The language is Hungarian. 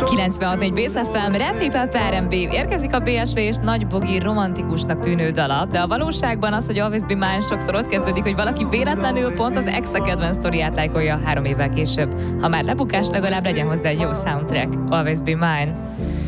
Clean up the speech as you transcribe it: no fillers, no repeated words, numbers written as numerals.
96.4 Base FM, Rap Hip Hop R&B. Érkezik a BSV és Nagy Bogi romantikusnak tűnő dala, de a valóságban az, hogy Always Be Mine sokszor ott kezdődik, hogy valaki véletlenül pont az ex-a kedvenc sztoriát tájkolja 3 évvel később. Ha már lebukás, legalább legyen hozzá egy jó soundtrack. Always Be Mine.